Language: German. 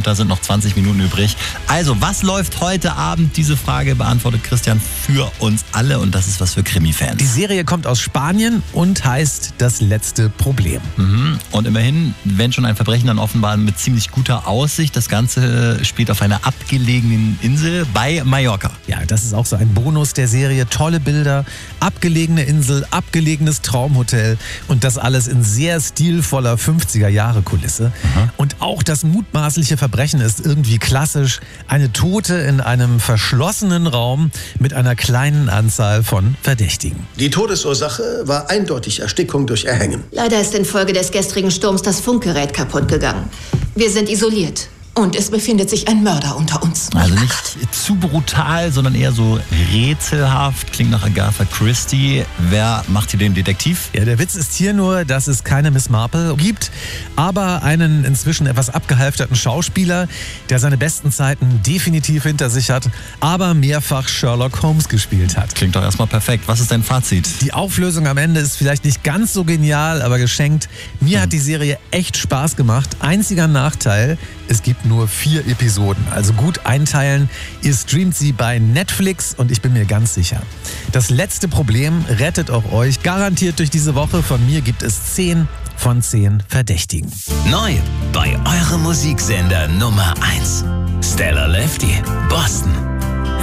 und da sind noch 20 Minuten übrig. Also, was läuft heute Abend? Diese Frage beantwortet Christian für uns alle und das ist was für Krimi-Fans. Die Serie kommt aus Spanien und heißt Das letzte Problem. Und immerhin, wenn schon ein Verbrechen, dann offenbar mit ziemlich guter Aussicht. Das Ganze spielt auf einer abgelegenen Insel bei Mallorca. Ja, das ist auch so ein Bonus der Serie. Tolle Bilder, abgelegene Insel, abgelegenes Traumhotel und das alles in sehr stilvoller 50er-Jahre-Kulisse. Und auch das mutmaßliche Verbrechen ist irgendwie klassisch. Eine Tote in einem verschlossenen Raum mit einer kleinen Anzahl von Verdächtigen. Die Todesursache war eindeutig Erstickung durch Erhängen. Leider ist infolge des gestrigen Sturms das Funkgerät kaputt gegangen. Wir sind isoliert. Und es befindet sich ein Mörder unter uns. Also nicht zu brutal, sondern eher so rätselhaft. Klingt nach Agatha Christie. Wer macht hier den Detektiv? Ja, der Witz ist hier nur, dass es keine Miss Marple gibt, aber einen inzwischen etwas abgehalfterten Schauspieler, der seine besten Zeiten definitiv hinter sich hat, aber mehrfach Sherlock Holmes gespielt hat. Klingt doch erstmal perfekt. Was ist dein Fazit? Die Auflösung am Ende ist vielleicht nicht ganz so genial, aber geschenkt. Mir hat die Serie echt Spaß gemacht. Einziger Nachteil, es gibt nur 4 Episoden, also gut einteilen. Ihr streamt sie bei Netflix und ich bin mir ganz sicher, das letzte Problem rettet auch euch garantiert durch diese Woche. Von mir gibt es 10 von 10 Verdächtigen. Neu bei eurem Musiksender Nummer 1. Stellar Lefty, Boston.